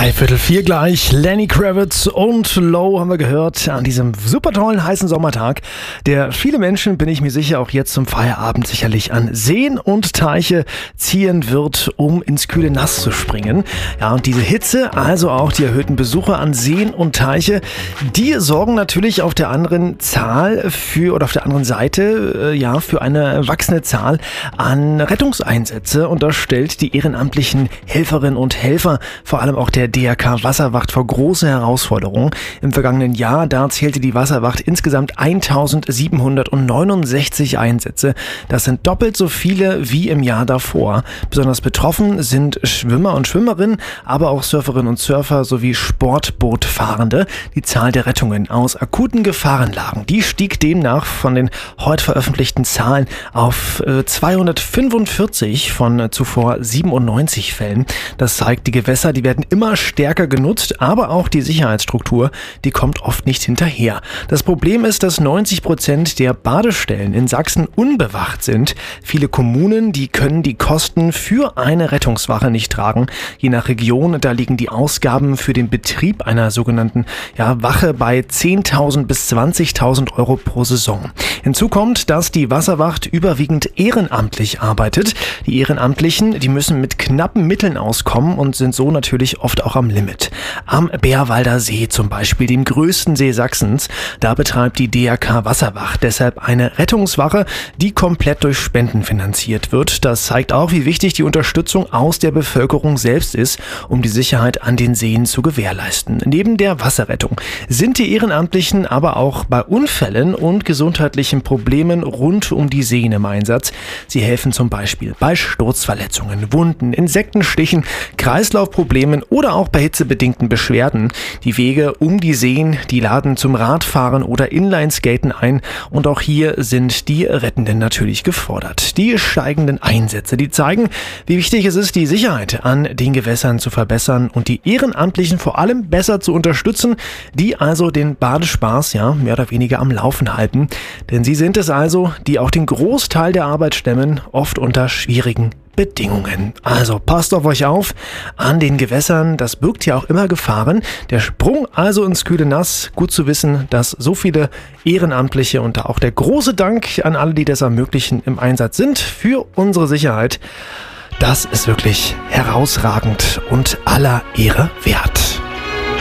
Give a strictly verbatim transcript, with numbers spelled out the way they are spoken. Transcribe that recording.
Dreiviertel vier gleich. Lenny Kravitz und Low haben wir gehört an diesem super tollen heißen Sommertag, der viele Menschen, bin ich mir sicher, auch jetzt zum Feierabend sicherlich an Seen und Teiche ziehen wird, um ins kühle Nass zu springen. Ja, und diese Hitze, also auch die erhöhten Besucher an Seen und Teiche, die sorgen natürlich auf der anderen Zahl für oder auf der anderen Seite äh, ja für eine wachsende Zahl an Rettungseinsätze, und das stellt die ehrenamtlichen Helferinnen und Helfer, vor allem auch der D R K Wasserwacht, vor große Herausforderungen. Im vergangenen Jahr, da zählte die Wasserwacht insgesamt eintausendsiebenhundertneunundsechzig Einsätze. Das sind doppelt so viele wie im Jahr davor. Besonders betroffen sind Schwimmer und Schwimmerinnen, aber auch Surferinnen und Surfer sowie Sportbootfahrende. Die Zahl der Rettungen aus akuten Gefahrenlagen, die stieg demnach von den heute veröffentlichten Zahlen auf äh, zweihundertfünfundvierzig von äh, zuvor siebenundneunzig Fällen. Das zeigt, die Gewässer, die werden immer stärker genutzt, aber auch die Sicherheitsstruktur, die kommt oft nicht hinterher. Das Problem ist, dass neunzig Prozent der Badestellen in Sachsen unbewacht sind. Viele Kommunen, die können die Kosten für eine Rettungswache nicht tragen. Je nach Region, da liegen die Ausgaben für den Betrieb einer sogenannten ja, Wache bei zehntausend bis zwanzigtausend Euro pro Saison. Hinzu kommt, dass die Wasserwacht überwiegend ehrenamtlich arbeitet. Die Ehrenamtlichen, die müssen mit knappen Mitteln auskommen und sind so natürlich oft auch am Limit. Am Bärwalder See zum Beispiel, dem größten See Sachsens, da betreibt die D R K Wasserwacht deshalb eine Rettungswache, die komplett durch Spenden finanziert wird. Das zeigt auch, wie wichtig die Unterstützung aus der Bevölkerung selbst ist, um die Sicherheit an den Seen zu gewährleisten. Neben der Wasserrettung sind die Ehrenamtlichen aber auch bei Unfällen und gesundheitlichen Problemen rund um die Seen im Einsatz. Sie helfen zum Beispiel bei Sturzverletzungen, Wunden, Insektenstichen, Kreislaufproblemen oder auch bei hitzebedingten Beschwerden. Die Wege um die Seen, die laden zum Radfahren oder Inlineskaten ein, und auch hier sind die Rettenden natürlich gefordert. Die steigenden Einsätze, die zeigen, wie wichtig es ist, die Sicherheit an den Gewässern zu verbessern und die Ehrenamtlichen vor allem besser zu unterstützen, die also den Badespaß ja mehr oder weniger am Laufen halten. Denn sie sind es also, die auch den Großteil der Arbeit stemmen, oft unter schwierigen Bedingungen. Also passt auf euch auf an den Gewässern, das birgt ja auch immer Gefahren. Der Sprung also ins kühle Nass, gut zu wissen, dass so viele Ehrenamtliche und da auch der große Dank an alle, die das ermöglichen, im Einsatz sind für unsere Sicherheit. Das ist wirklich herausragend und aller Ehre wert.